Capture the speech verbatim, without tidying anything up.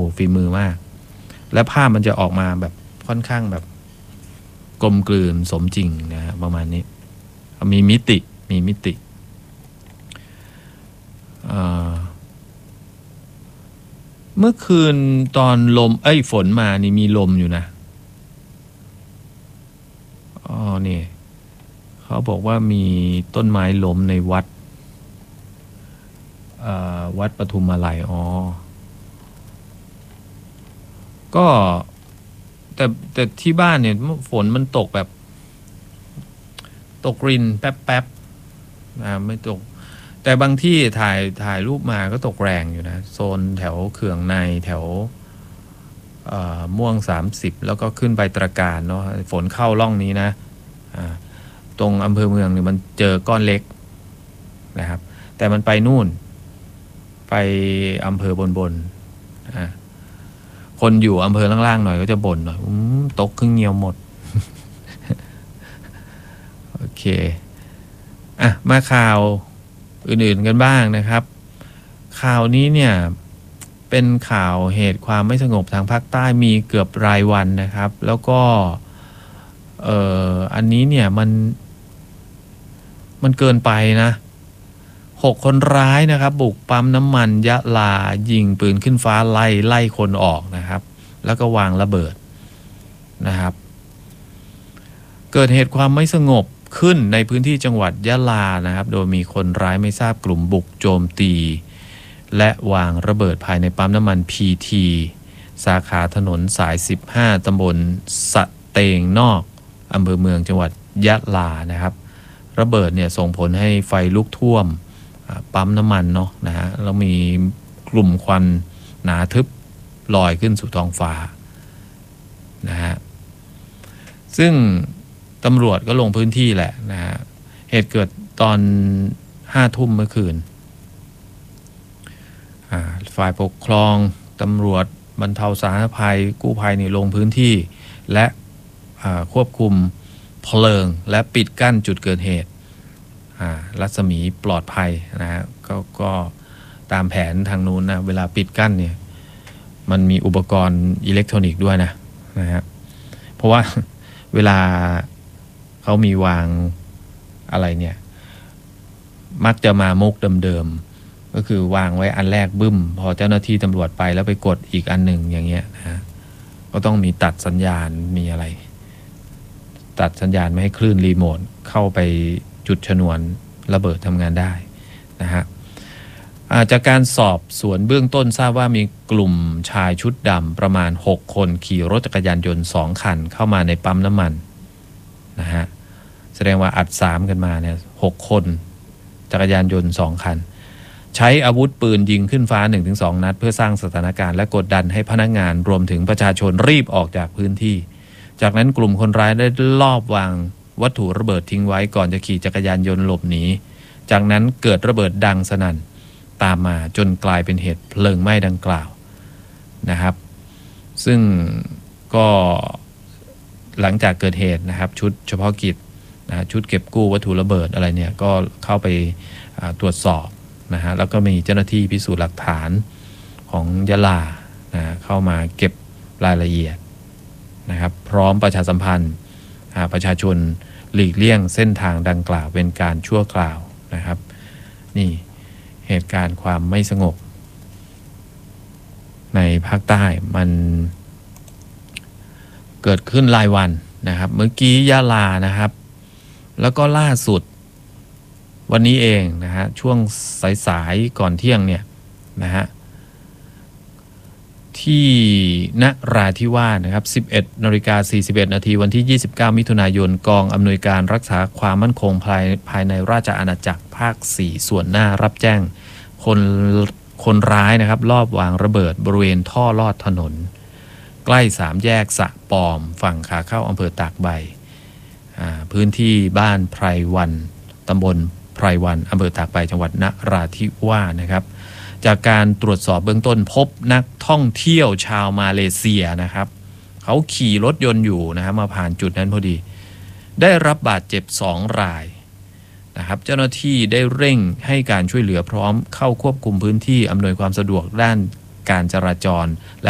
ฝีมือมากและภาพมันจะออกมาแบบค่อนข้างแบบกลมกลืนสมจริงนะฮะประมาณนี้มีมิติมีมิติเมื่อคืนตอนลมเอ้ยฝนมานี่มีลมอยู่นะอ๋อนี่เขาบอกว่ามีต้นไม้ล้มในวัดวัดปทุมมาลัยอ๋อก็แต่แต่ที่บ้านเนี่ยฝนมันตกแบบตกรินแป๊บแป๊บอ่าไม่ตกแต่บางที่ถ่ายถ่ายรูปมาก็ตกแรงอยู่นะโซนแถวเขื่องในแถวม่วงสามสิบแล้วก็ขึ้นไปตระการเนาะฝนเข้าร่องนี้นะอ่าตรงอำเภอเมืองเนี่ยมันเจอก้อนเล็กนะครับแต่มันไปนู่นไปอำเภอบนบนอ่าคนอยู่อำเภอล่างๆหน่อยก็จะบ่นหน่อยตกครึ่งเงียวหมด โอเคอ่ะมาข่าวอื่นๆกันบ้างนะครับข่าวนี้เนี่ยเป็นข่าวเหตุความไม่สงบทางภาคใต้มีเกือบรายวันนะครับแล้วก็เอ่ออันนี้เนี่ยมันมันเกินไปนะหกคนร้ายนะครับบุกปั๊มน้ำมันยะลายิงปืนขึ้นฟ้าไล่ไล่คนออกนะครับแล้วก็วางระเบิดนะครับเกิดเหตุความไม่สงบขึ้นในพื้นที่จังหวัดยะลานะครับโดยมีคนร้ายไม่ทราบกลุ่มบุกโจมตีและวางระเบิดภายในปั๊มน้ำมัน พี ที สาขาถนนสายสิบห้าตำบลสะเตงนอกอำเภอเมืองจังหวัดยะลานะครับระเบิดเนี่ยส่งผลให้ไฟลุกท่วมปั๊มน้ำมันเนาะนะฮะแล้วมีกลุ่มควันหนาทึบลอยขึ้นสู่ท้องฟ้านะฮะซึ่งตำรวจก็ลงพื้นที่แหละนะฮะเหตุเกิดตอนห้าทุ่มเมื่อคืนฝ่ายปกครองตำรวจบรรเทาสาธารณภัยกู้ภัยนี่ลงพื้นที่และควบคุมเพลิงและปิดกั้นจุดเกิดเหตุรัศมีปลอดภัยนะฮะก็ก็ตามแผนทางนู้นนะเวลาปิดกั้นเนี่ยมันมีอุปกรณ์อิเล็กทรอนิกส์ด้วยนะนะฮะเพราะว่าเวลาเขามีวางอะไรเนี่ยมักจะมามุกเดิมๆก็คือวางไว้อันแรกบึ้มพอเจ้าหน้าที่ตำรวจไปแล้วไปกดอีกอันหนึ่งอย่างเงี้ยนะก็ต้องมีตัดสัญญาณมีอะไรตัดสัญญาณไม่ให้คลื่นรีโมทเข้าไปจุดชนวนระเบิดทำงานได้นะฮะจากการสอบสวนเบื้องต้นทราบว่ามีกลุ่มชายชุดดำประมาณหกคนขี่รถจักรยานยนต์สองคันเข้ามาในปั๊มน้ำมันนะฮะแสดงว่าอัดสามกันมาเนี่ยหกคนจักรยานยนต์สองคันใช้อาวุธปืนยิงขึ้นฟ้า หนึ่งถึงสอง นัดเพื่อสร้างสถานการณ์และกดดันให้พนักงานรวมถึงประชาชนรีบออกจากพื้นที่จากนั้นกลุ่มคนร้ายได้ลอบวางวัตถุระเบิดทิ้งไว้ก่อนจะขี่จักรยานยนต์หลบหนีจากนั้นเกิดระเบิดดังสนั่นตามมาจนกลายเป็นเหตุเพลิงไหม้ดังกล่าวนะครับซึ่งก็หลังจากเกิดเหตุนะครับชุดเฉพาะกิจนะชุดเก็บกู้วัตถุระเบิดอะไรเนี่ยก็เข้าไปตรวจสอบนะฮะแล้วก็มีเจ้าหน้าที่พิสูจน์หลักฐานของยะลานะเข้ามาเก็บรายละเอียดนะครับพร้อมประชาสัมพันธ์ประชาชนหลีกเลี่ยงเส้นทางดังกล่าวเป็นการชั่วคราวนะครับนี่เหตุการณ์ความไม่สงบในภาคใต้มันเกิดขึ้นรายวันนะครับเมื่อกี้ยะลานะครับแล้วก็ล่าสุดวันนี้เองนะฮะช่วงสายๆก่อนเที่ยงเนี่ยนะฮะที่นราธิวาสนะครับ สิบเอ็ดนาฬิกาสี่สิบเอ็ดนาทีวันที่ยี่สิบเก้ามิถุนายนกองอำนวยการรักษาความมั่นคงภายภายในราชอาณาจักรภาคสี่ส่วนหน้ารับแจ้งคนคนร้ายนะครับลอบวางระเบิดบริเวณท่อลอดถนนใกล้สามแยกสะปอมฝั่งขาเข้าอำเภอตากใบพื้นที่บ้านไพรวันตำบลไพรวันอำเภอตากใบจังหวัดนราธิวาสนะครับจากการตรวจสอบเบื้องต้นพบนักท่องเที่ยวชาวมาเลเซียนะครับเขาขี่รถยนต์อยู่นะครับมาผ่านจุดนั้นพอดีได้รับบาดเจ็บสองรายนะครับเจ้าหน้าที่ได้เร่งให้การช่วยเหลือพร้อมเข้าควบคุมพื้นที่อำนวยความสะดวกด้านการจราจรและ